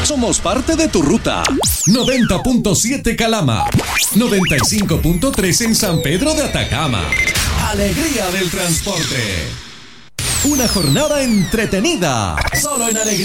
Somos parte de tu ruta. 90.7 Calama. 95.3 en San Pedro de Atacama. Alegría del transporte. Una jornada entretenida. Solo en Alegría.